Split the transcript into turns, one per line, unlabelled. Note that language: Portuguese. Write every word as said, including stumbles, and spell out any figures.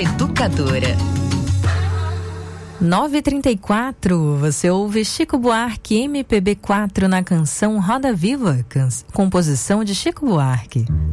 Educadora.
nove e trinta e quatro, você ouve Chico Buarque, M P B quatro na canção Roda Viva, can- composição de Chico Buarque.